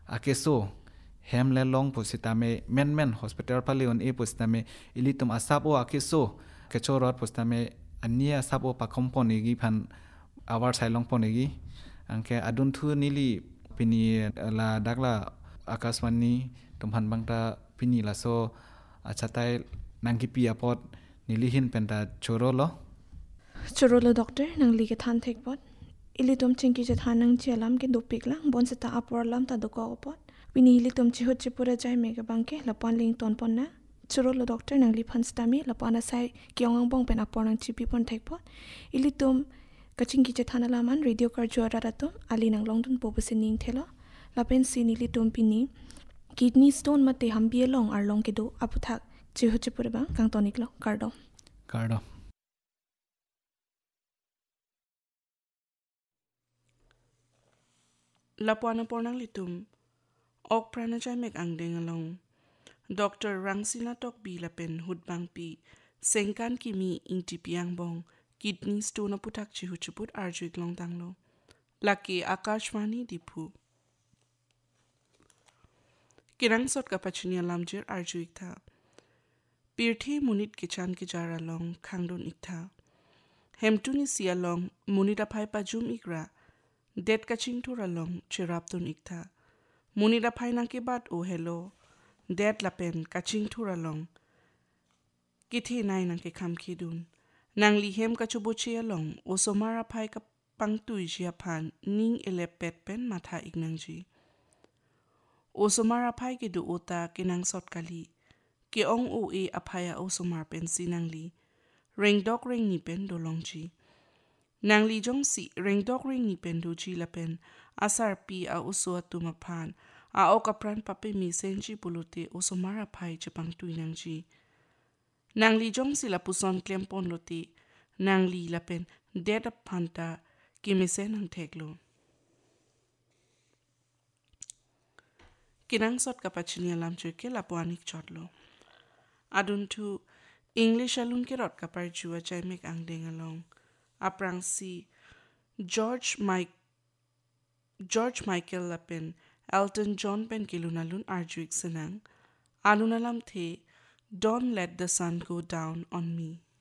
akeso hem le long positame men hospital palion e positame ilitum asabo akeso kechorot positame ania sabo pa komponi gi phan awar sailong ponegi angke adun thu nili pini la dakla akaswani tumhan bangta pini la so achatai nangki pi apot nilihin penta chorolo doctor nang li ke than thek pot ilitum chingki je thanang chelam ke dopik lang bon seta apor lam ta doko pot pini ilitum chi hot chipura jai mega bangke lapan ling ton ponna chorolo doctor nang li phan stami lapana sai kyong bong pen apor nang chipi pon thek pot ilitum kaching ki je thanala man radio kar jora rato ali nang longdun po ning thelo lapen sinili tompini kidney stone mate hambie long ar long ke do aputhak chi hot chipura bang kang tonik lo kardo Lapuana pornang litum ok pranajai mek angdeng along Dr. Rangsina tok bi lapen hudbang pi sengkan kimi ingti piang bong kidney stone aputhak chi huchuput arjuik long tanglo laki akashwani dipu kirang sot kapachini alamjir arjuik tha pirthi munit kichan ki jara long khangdon iktha hemtuni sia long munita phai pa jum ikra det kaching thura long chirapton iktha munita phai nang ke bat o hello det lapen kaching thura long kithi nai nang ke kham khidun nang li hem ka chubuchi along osomara phai ka pangtui jia phan ning elepet pen matha ignangji osomara phai ke du ota kinang sot kali ke ong o e aphaya osomar pen sinangli ringdok ring ni pen dolongji nangli jong si ringdok ring ni pen doji lapen asar pi a uso atuma phan a okapran pape mi senji pulute osomara phai chepang tuinangji nangli jong si la puson klempon lote nangli lapen deda phanta kimisen ang theklo kinang sot kapachini alam chuke lapuanik chotlo adun thu English alun ke rot kapar juwa jaimek angdeng along aprang si George Michael lapen Elton John pen kilunalun arjuik senang alunalam the Don't Let the Sun Go Down on Me